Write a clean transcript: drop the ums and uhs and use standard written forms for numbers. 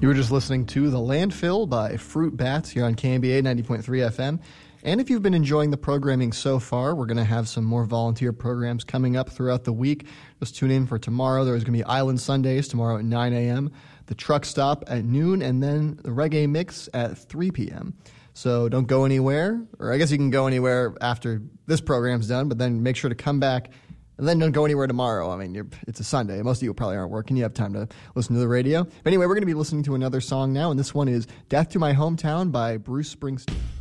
You were just listening to The Landfill by Fruit Bats here on KMBA 90.3 FM. And if you've been enjoying the programming so far, we're going to have some more volunteer programs coming up throughout the week. Just tune in for tomorrow. There's going to be Island Sundays tomorrow at 9 a.m., the Truck Stop at noon, and then the Reggae Mix at 3 p.m. So don't go anywhere, or I guess you can go anywhere after this program's done, but then make sure to come back. And then don't go anywhere tomorrow. I mean, it's a Sunday. Most of you probably aren't working. You have time to listen to the radio. But anyway, we're going to be listening to another song now, and this one is Death to My Hometown by Bruce Springsteen.